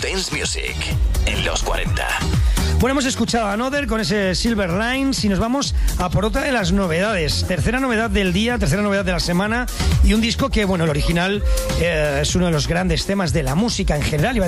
Dance Music en los 40. Bueno, hemos escuchado a Another con ese Silver Lines y nos vamos a por otra de las novedades. Tercera novedad del día, tercera novedad de la semana y un disco que, bueno, el original es uno de los grandes temas de la música en general.